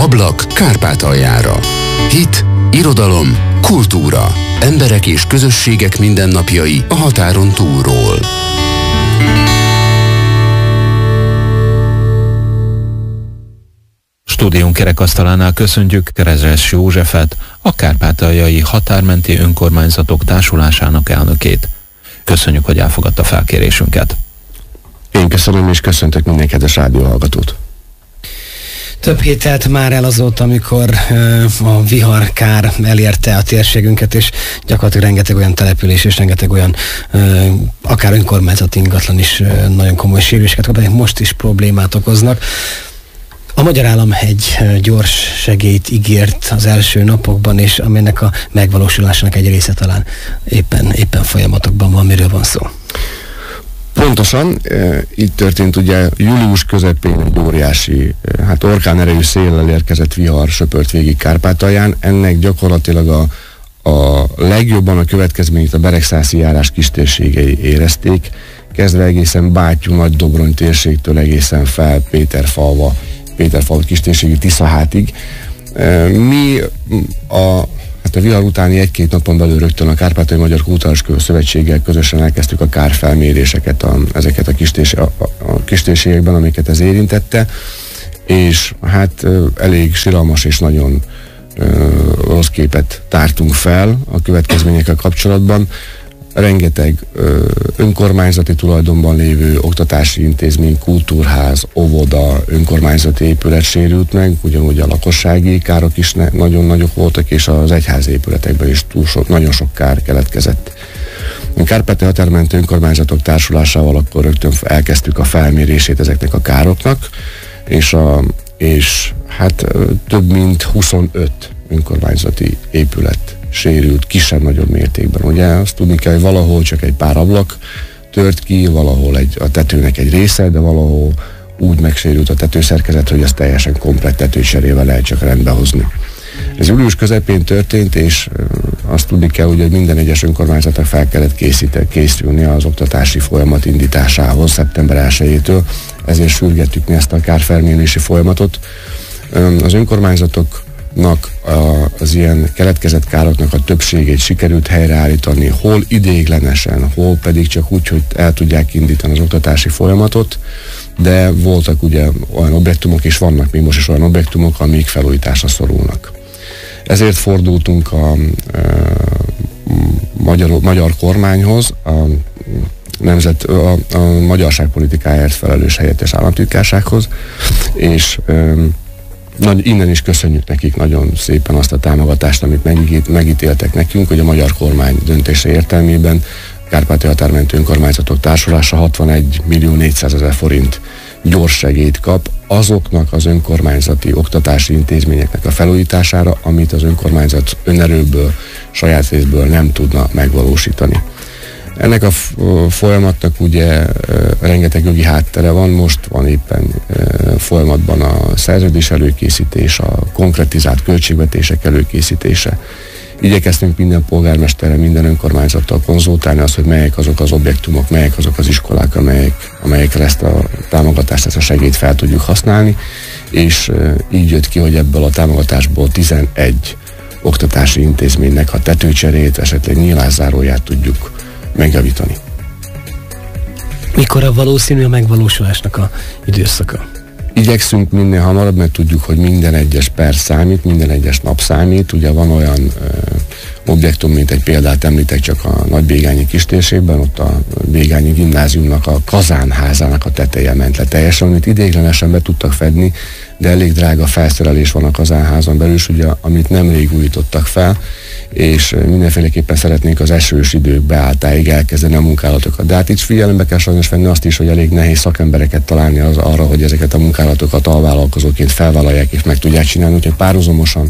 Ablak Kárpátaljára. Hit, irodalom, kultúra. Emberek és közösségek mindennapjai a határon túlról. Stúdiónk kerekasztalánál köszöntjük Kerezes Józsefet, a Kárpátaljai Határmenti Önkormányzatok Társulásának elnökét. Köszönjük, hogy elfogadta felkérésünket. Én köszönöm, és köszöntök minden kedves rádióhallgatót. Több hét telt már el azóta, amikor a viharkár elérte a térségünket, és gyakorlatilag rengeteg olyan település és rengeteg olyan akár önkormányzati ingatlan is nagyon komoly sérüléseket kap, most is problémát okoznak. A magyar állam egy gyors segélyt ígért az első napokban, és aminek a megvalósulásának egy része talán éppen folyamatokban van. Miről van szó? Pontosan, itt történt ugye július közepén egy óriási, orkán erejű széllel érkezett vihar söpört végig Kárpátalján. Ennek gyakorlatilag a legjobban a következményét a Beregszászi járás kistérségei érezték, kezdve egészen Bátyú, Nagydobrony térségtől egészen fel Péterfalva kistérségi Tiszahátig. Mi a vihar utáni egy-két napon belül rögtön a Kárpátaljai Magyar Kulturális Szövetséggel közösen elkezdtük a kárfelméréseket ezeket a kistérségekben, amiket ez érintette, és elég siralmas és nagyon rossz képet tártunk fel a következményekkel kapcsolatban. Rengeteg önkormányzati tulajdonban lévő oktatási intézmény, kultúrház, óvoda, önkormányzati épület sérült meg, ugyanúgy a lakossági károk is nagyon nagyok voltak, és az egyházi épületekben is nagyon sok kár keletkezett. A Kárpátaljai Határmenti Önkormányzatok Társulásával akkor rögtön elkezdtük a felmérését ezeknek a károknak, és több mint 25 önkormányzati épület sérült kisebb-nagyobb mértékben. Ugye azt tudni kell, hogy valahol csak egy pár ablak tört ki, valahol a tetőnek egy része, de valahol úgy megsérült a tetőszerkezet, hogy ezt teljesen komplett tetőcserével lehet csak rendbe hozni. Ez július közepén történt, és azt tudni kell, hogy minden egyes önkormányzatnak fel kellett készülni az oktatási folyamat indításához szeptember 1-től, ezért sürgettük mi ezt a kárfelmérési folyamatot. Az önkormányzatoknak az ilyen keletkezett károknak a többségét sikerült helyreállítani, hol ideiglenesen, hol pedig csak úgy, hogy el tudják indítani az oktatási folyamatot, de voltak ugye olyan objektumok, és vannak még most is olyan objektumok, amik felújításra szorulnak. Ezért fordultunk a magyar kormányhoz, a magyarságpolitikáért felelős helyettes államtitkársághoz, és innen is köszönjük nekik nagyon szépen azt a támogatást, amit megítéltek nekünk, hogy a magyar kormány döntése értelmében Kárpátaljai Határmenti Önkormányzatok Társulása 61.400.000 forint gyors segélyt kap azoknak az önkormányzati oktatási intézményeknek a felújítására, amit az önkormányzat önerőből, saját részből nem tudna megvalósítani. Ennek a folyamatnak ugye rengeteg jogi háttere van, most van éppen folyamatban a szerződés előkészítés, a konkretizált költségvetések előkészítése. Igyekeztünk minden polgármesterrel, minden önkormányzattal konzultálni azt, hogy melyek azok az objektumok, melyek azok az iskolák, amelyekre ezt a támogatást, ezt a segélyt fel tudjuk használni, és így jött ki, hogy ebből a támogatásból 11 oktatási intézménynek a tetőcserét, esetleg nyílászáróját tudjuk megjavítani. Mikor a valószínű a megvalósulásnak a időszaka? Igyekszünk minél hamarabb, mert tudjuk, hogy minden egyes perc számít, minden egyes nap számít. Ugye van olyan objektum, mint egy példát említek csak a Nagybégányi kistérségben, ott a Bégányi gimnáziumnak a kazánházának a teteje ment le teljesen, amit ideiglenesen be tudtak fedni, de elég drága felszerelés van a kazánházon belül, ugye, amit nemrég újítottak fel, és mindenféleképpen szeretnénk az esős idők beálltáig elkezdeni a munkálatokat. De itt figyelembe kell sajnos venni azt is, hogy elég nehéz szakembereket találni arra, hogy ezeket a munkálatokat alvállalkozóként felvállalják és meg tudják csinálni, úgyhogy párhuzamosan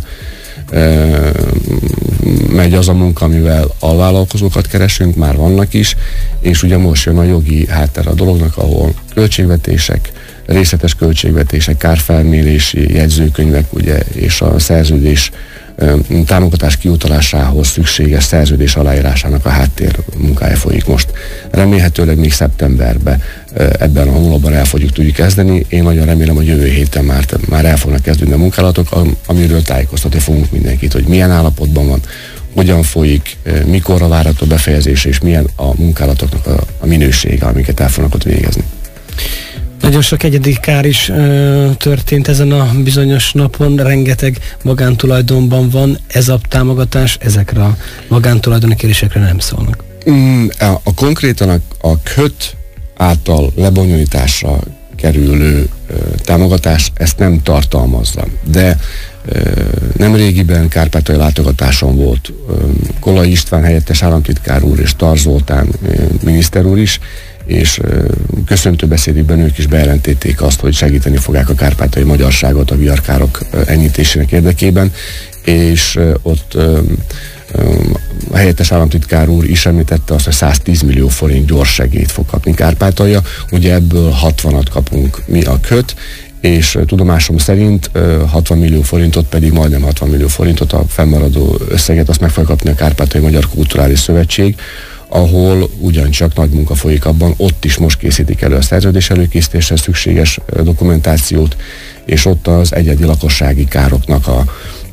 megy az a munka, amivel alvállalkozókat keresünk, már vannak is, és ugye most jön a jogi háttere a dolognak, ahol költségvetések, részletes költségvetések, kárfelmérési jegyzőkönyvek, ugye, és a szerződés támogatás kiutalásához szükséges szerződés aláírásának a háttér munkája folyik most. Remélhetőleg még szeptemberben ebben a hónapban el tudjuk kezdeni. Én nagyon remélem, hogy jövő héten már el fognak kezdődni a munkálatok, amiről tájékoztatni fogunk mindenkit, hogy milyen állapotban van, hogyan folyik, mikorra várható befejezése, és milyen a munkálatoknak a minősége, amiket el fognak ott végezni. Nagyon sok egyedi kár is történt ezen a bizonyos napon, rengeteg magántulajdonban van, ez a támogatás ezekre a magántulajdoni kérésekre nem szólnak. Konkrétan a köt által lebonyolításra kerülő támogatás ezt nem tartalmazza, de nemrégiben kárpátaljai látogatáson volt Kollai István helyettes államtitkár úr és Tar Zoltán miniszter úr is, és köszöntőbeszédükben ők is bejelentették azt, hogy segíteni fogják a kárpátaljai magyarságot a viharkárok enyhítésének érdekében, és ott a helyettes államtitkár úr is említette azt, hogy 110 millió forint gyors segélyt fog kapni Kárpátalja, ugye ebből 60-at kapunk mi a köt, és tudomásom szerint 60 millió forintot, pedig majdnem 60 millió forintot, a fennmaradó összeget azt meg fogja kapni a Kárpátaljai Magyar Kulturális Szövetség, ahol ugyancsak nagy munka folyik abban, ott is most készítik elő a szerződés előkészítéshez szükséges dokumentációt, és ott az egyedi lakossági károknak a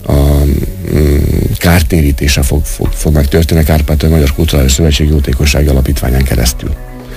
kártérítése fog megtörténni a Kárpátaljai Magyar Kulturális Szövetség Jótékonysági Alapítványán keresztül.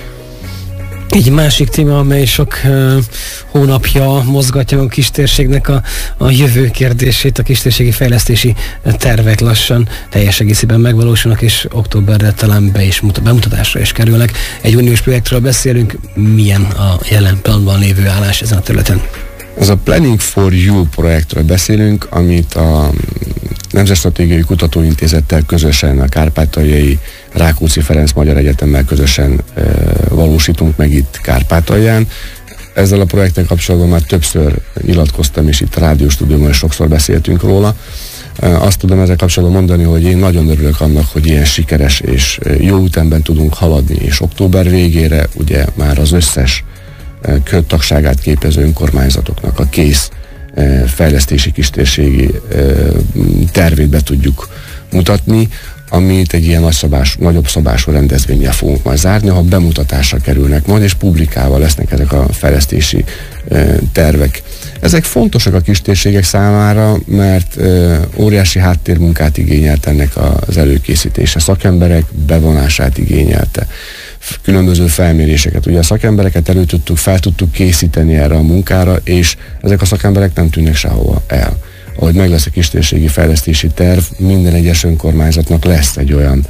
Egy másik téma, amely sok hónapja mozgatja a kistérségnek a jövő kérdését, a kistérségi fejlesztési tervek lassan teljes egészében megvalósulnak, és októberre talán bemutatásra is kerülnek. Egy uniós projektről beszélünk, milyen a jelen pillanatban lévő állás ezen a területen? Ez a Planning for You projektről beszélünk, amit a Nemzetstratégiai Kutatóintézettel közösen, a Kárpátaljai Rákóczi Ferenc Magyar Egyetemmel közösen valósítunk meg itt Kárpátalján. Ezzel a projekttel kapcsolatban már többször nyilatkoztam, és itt a rádióstúdióban is sokszor beszéltünk róla. Azt tudom ezzel kapcsolatban mondani, hogy én nagyon örülök annak, hogy ilyen sikeres és jó ütemben tudunk haladni, és október végére ugye már az összes tagságát képező önkormányzatoknak a kész fejlesztési kistérségi tervét be tudjuk mutatni, amit egy ilyen nagyobb szabású rendezvénnyel fogunk majd zárni, ha bemutatásra kerülnek majd, és publikálva lesznek ezek a fejlesztési tervek. Ezek fontosak a kistérségek számára, mert óriási háttérmunkát igényelt ennek az előkészítése, szakemberek bevonását igényelte, különböző felméréseket. Ugye a szakembereket fel tudtuk készíteni erre a munkára, és ezek a szakemberek nem tűnnek sehova el. Ahogy meg lesz a kistérségi fejlesztési terv, minden egyes önkormányzatnak lesz egy olyan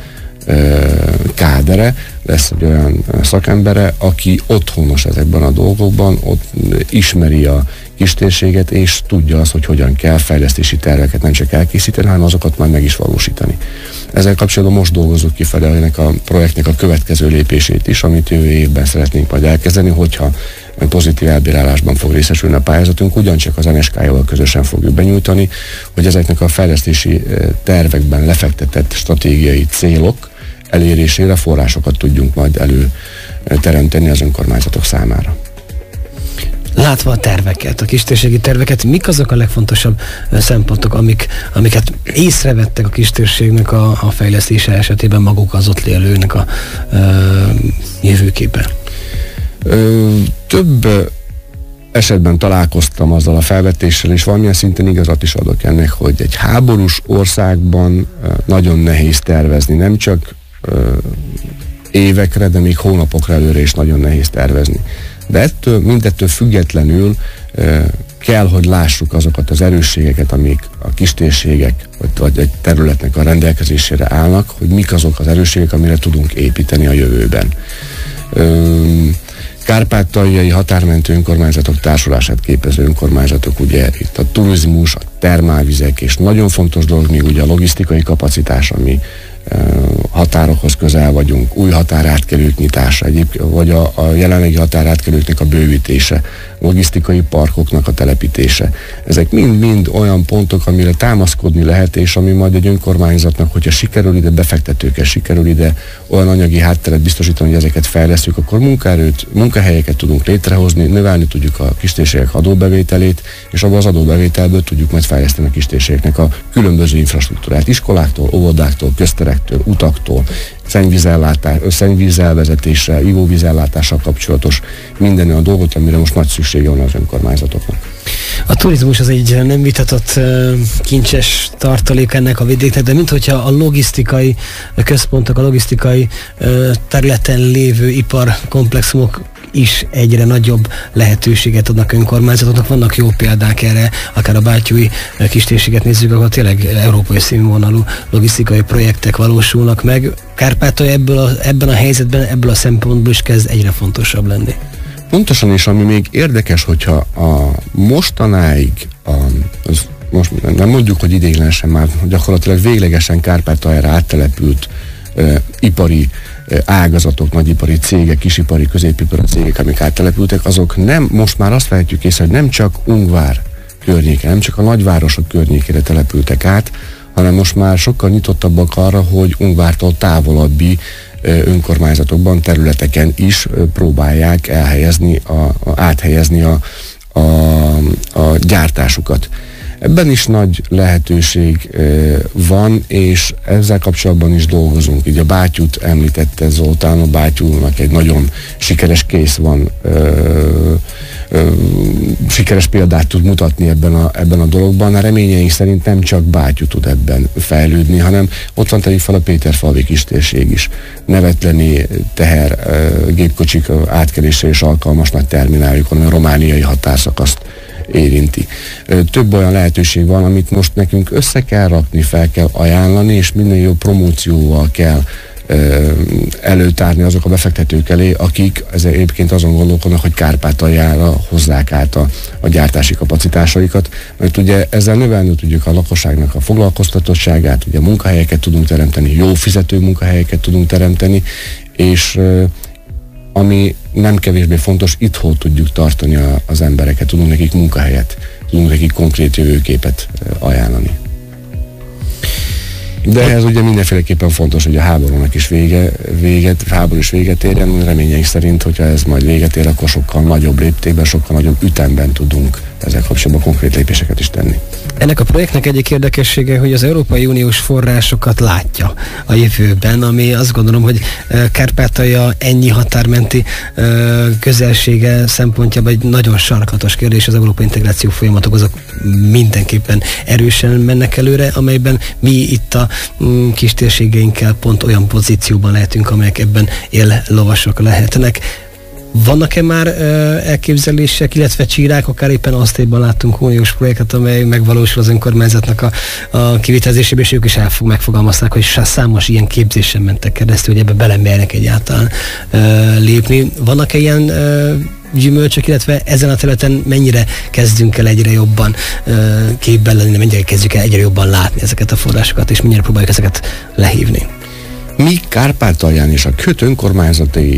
kádere, lesz egy olyan szakembere, aki otthonos ezekben a dolgokban, ott ismeri a kistérséget, és tudja azt, hogy hogyan kell fejlesztési terveket nem csak elkészíteni, hanem azokat majd meg is valósítani. Ezzel kapcsolatban most dolgozzuk ki fel ennek a projektnek a következő lépését is, amit jövő évben szeretnénk majd elkezdeni, hogyha pozitív elbírálásban fog részesülni a pályázatunk, ugyancsak az NSK-jával közösen fogjuk benyújtani, hogy ezeknek a fejlesztési tervekben lefektetett stratégiai célok elérésére forrásokat tudjunk majd előteremteni az önkormányzatok számára. Látva a terveket, a kistérségi terveket, mik azok a legfontosabb szempontok, amiket észrevettek a kistérségnek a fejlesztése esetében maguk az ott élőnek a jövőképe? Több esetben találkoztam azzal a felvetéssel, és valamilyen szinten igazat is adok ennek, hogy egy háborús országban nagyon nehéz tervezni, nem csak évekre, de még hónapokra előre is nagyon nehéz tervezni. De mindettől függetlenül kell, hogy lássuk azokat az erősségeket, amik a kistérségek vagy egy területnek a rendelkezésére állnak, hogy mik azok az erősségek, amire tudunk építeni a jövőben. Kárpátaljai határmentő önkormányzatok társulását képező önkormányzatok, ugye itt a turizmus, a termálvizek, és nagyon fontos dolog még ugye a logisztikai kapacitás, ami határokhoz közel vagyunk, új határátkelők nyitása, vagy a jelenlegi határátkelőknek a bővítése, logisztikai parkoknak a telepítése. Ezek mind-mind olyan pontok, amire támaszkodni lehet, és ami majd egy önkormányzatnak, hogyha sikerül ide befektetőkkel, sikerül ide olyan anyagi hátteret biztosítani, hogy ezeket fejlesztjük, akkor munkahelyeket tudunk létrehozni, növelni tudjuk a kistérségek adóbevételét, és abban az adóbevételből tudjuk majd fejleszteni a kistérségeknek a különböző infrastruktúrát, iskoláktól, óvodáktól, közterektől, utaktól, szennyvízelvezetéssel, ivóvízellátással kapcsolatos minden olyan dolgot, amire most nagy szüksége van az önkormányzatoknak. A turizmus az egy nem vitatott kincses tartalék ennek a vidéknek, de minthogyha a logisztikai központok, a logisztikai területen lévő iparkomplexumok is egyre nagyobb lehetőséget adnak önkormányzatoknak. Vannak jó példák erre, akár a bátyúi kistérséget nézzük, ahol tényleg európai színvonalú logisztikai projektek valósulnak meg. Kárpátalja ebben a helyzetben, ebből a szempontból is kezd egyre fontosabb lenni. Pontosan, és ami még érdekes, hogyha a mostanáig, most nem mondjuk, hogy ideiglenesen, már gyakorlatilag véglegesen Kárpátaljára áttelepült ipari ágazatok, nagyipari cégek, kisipari, középipari cégek, amik áttelepültek, azok nem, most már azt vehetjük észre, hogy nem csak Ungvár környéke, nem csak a nagyvárosok környékére települtek át, hanem most már sokkal nyitottabbak arra, hogy Ungvártól távolabbi önkormányzatokban, területeken is próbálják áthelyezni a gyártásukat. Ebben is nagy lehetőség van, és ezzel kapcsolatban is dolgozunk. Így a bátyút említette Zoltán, a bátyúnak egy nagyon sikeres case van, sikeres példát tud mutatni ebben a dologban. A reményeink szerint nem csak bátyú tud ebben fejlődni, hanem ott van tegyük fel a Péterfalvi kistérség is. Nevetleni gépkocsik átkelésre és alkalmas nagy termináljuk, hanem a romániai határszakaszt érinti. Több olyan lehetőség van, amit most nekünk össze kell rakni, fel kell ajánlani, és minél jobb promócióval kell előtárni azok a befektetők elé, akik egyébként azon gondolkodnak, hogy Kárpátaljára hozzák át a gyártási kapacitásaikat, mert ugye ezzel növelni tudjuk a lakosságnak a foglalkoztatottságát, ugye munkahelyeket tudunk teremteni, jó fizető munkahelyeket tudunk teremteni, és ami nem kevésbé fontos, itthon tudjuk tartani az embereket, tudunk nekik munkahelyet, tudunk nekik konkrét jövőképet ajánlani. De ez ugye mindenféleképpen fontos, hogy a háborúnak is háború is véget érjen. Reményeink szerint, hogyha ez majd véget ér, akkor sokkal nagyobb léptékben, sokkal nagyobb ütemben tudunk ezzel kapcsolatban konkrét lépéseket is tenni. Ennek a projektnek egyik érdekessége, hogy az Európai Uniós forrásokat látja a jövőben, ami azt gondolom, hogy Kárpátalja ennyi határmenti közelsége szempontjából egy nagyon sarkalatos kérdés. Az európai integráció folyamatok azok mindenképpen erősen mennek előre, amelyben mi itt a kistérségeinkkel pont olyan pozícióban lehetünk, amelyek ebben éllovasok lehetnek. Vannak-e már elképzelések, illetve csírák, akár éppen Asztélyban láttunk uniós projektet, amely megvalósul az önkormányzatnak a kivitelezésében, és ők is megfogalmazták, hogy számos ilyen képzésen mentek keresztül, hogy ebbe belemernek egyáltalán lépni. Vannak-e ilyen gyümölcsök, illetve ezen a területen mennyire kezdünk el egyre jobban képben lenni, mennyire kezdjük el egyre jobban látni ezeket a forrásokat, és mennyire próbáljuk ezeket lehívni? Mi Kárpátalján és a köt önkormányzatai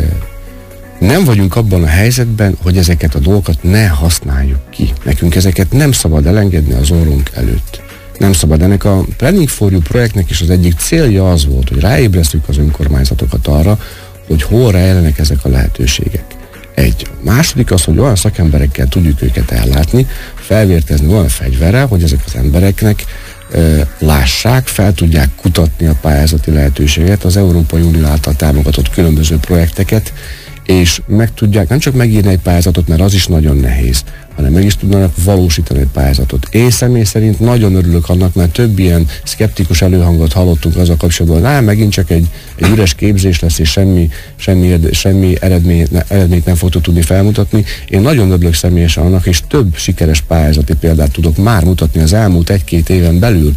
nem vagyunk abban a helyzetben, hogy ezeket a dolgokat ne használjuk ki. Nekünk ezeket nem szabad elengedni az orrunk előtt. Nem szabad. Ennek a Planning for You projektnek is az egyik célja az volt, hogy ráébresztjük az önkormányzatokat arra, hogy hol rejlenek ezek a lehetőségek. Második az, hogy olyan szakemberekkel tudjuk őket ellátni, felvértezni olyan fegyverrel, hogy ezek az embereknek lássák, fel tudják kutatni a pályázati lehetőséget, az Európai Unió által támogatott különböző projekteket, és meg tudják nem csak megírni egy pályázatot, mert az is nagyon nehéz, hanem meg is tudnak valósítani egy pályázatot. Én személy szerint nagyon örülök annak, mert több ilyen szkeptikus előhangot hallottunk azzal kapcsolatban, hogy megint csak egy üres képzés lesz, és semmi eredményt nem fogtok tudni felmutatni. Én nagyon örülök személyesen annak, és több sikeres pályázati példát tudok már mutatni az elmúlt 1-2 éven belül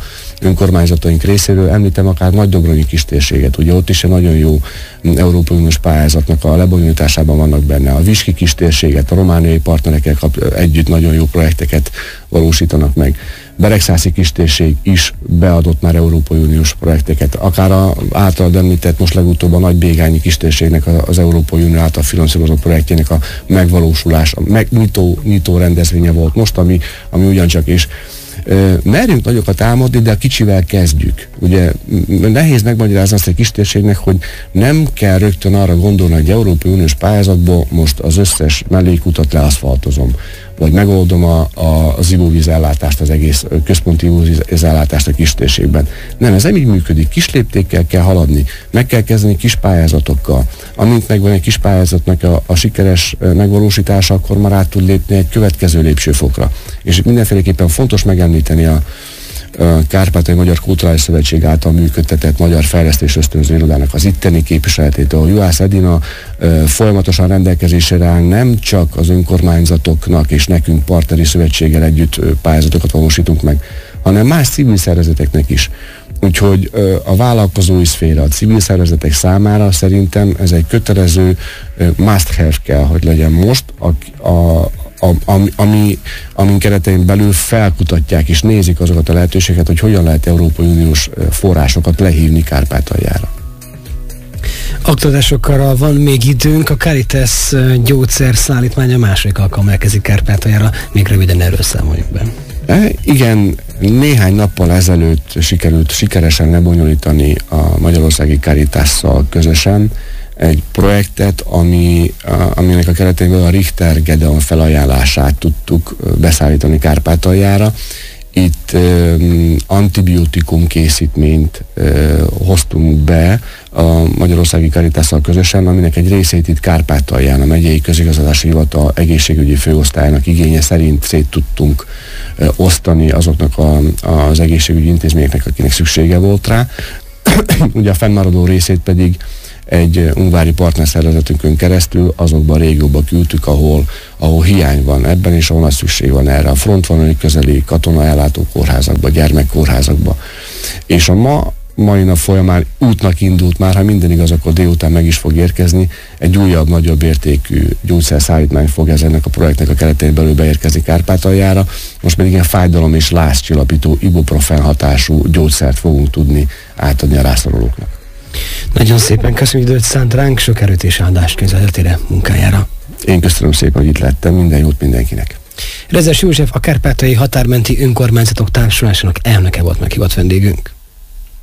önkormányzataink részéről. Említem akár Nagydobronyi kistérséget, ugye ott is egy nagyon jó Európai Uniós pályázatnak a lebonyolításában vannak benne. A Viski kistérséget, a romániai partnerekkel együtt nagyon jó projekteket valósítanak meg. Beregszászi kistérség is beadott már Európai Uniós projekteket. Akár az általad említett, most legutóbb a Nagybégányi kistérségnek az Európai Unió által finanszírozott projektjének a megvalósulás, a nyitó rendezvénye volt most, ami ugyancsak is. Merjünk nagyokat álmodni, de a kicsivel kezdjük. Ugye nehéz megmagyarázni azt egy kistérségnek, hogy nem kell rögtön arra gondolni, hogy Európai Uniós pályázatból most az összes mellékutat leaszfaltozom, vagy megoldom az ivóvízellátást, az egész központi ivóvízellátást a kistérségben. Nem, ez nem így működik. Kis léptékkel kell haladni. Meg kell kezdeni kis pályázatokkal. Amint megvan egy kis pályázatnak a sikeres megvalósítása, akkor már át tud lépni egy következő lépcsőfokra. És mindenféleképpen fontos megemlíteni a Kárpátaljai Magyar Kulturális Szövetség által működtetett Magyar Fejlesztés Ösztönző Irodának az itteni képviseletét, ahol Juhász Edina folyamatosan rendelkezésre áll, nem csak az önkormányzatoknak és nekünk partneri szövetséggel együtt pályázatokat valósítunk meg, hanem más civil szervezeteknek is. Úgyhogy a vállalkozói szféra, a civil szervezetek számára szerintem ez egy kötelező must-have kell, hogy legyen most, amin keretein belül felkutatják és nézik azokat a lehetőségeket, hogy hogyan lehet Európai Uniós forrásokat lehívni Kárpátaljára. Aktuálisokkal van még időnk, a Caritas gyógyszer szállítmánya második alkalommal elkezdik Kárpátaljára, még röviden erről számoljunk be. Igen, néhány nappal ezelőtt sikerült sikeresen lebonyolítani a magyarországi Caritasszal közösen egy projektet, aminek a keretében a Richter Gedeon felajánlását tudtuk beszállítani Kárpátaljára. Itt antibiotikum készítményt hoztunk be a Magyarországi Caritasszal közösen, aminek egy részét itt Kárpátalján a megyei közigazgatási hivatal egészségügyi főosztályának igénye szerint szét tudtunk osztani azoknak az egészségügyi intézményeknek, akinek szüksége volt rá. Ugye a fennmaradó részét pedig egy ungvári partnerszervezetünkön keresztül azokba a régióba küldtük, ahol hiány van ebben, és ahol nagy szükség van erre. A frontvonali közeli katonaellátó kórházakba, gyermekkórházakba. És a mai nap folyamán útnak indult már, ha minden igaz, akkor délután meg is fog érkezni. Egy újabb, nagyobb értékű gyógyszerszállítmány fog ennek a projektnek a keretén belül beérkezni Kárpátaljára. Most pedig ilyen fájdalom és lázcsillapító ibuprofen hatású gyógyszert fogunk tudni átadni a rászorulóknak. Nagyon szépen köszönjük, időt szánt ránk, sok erőt és áldást közvetetére munkájára. Én köszönöm szépen, hogy itt lettem, minden jót mindenkinek. Rezes József, a Kárpátaljai Határmenti Önkormányzatok Társulásának elnöke volt meghívott vendégünk.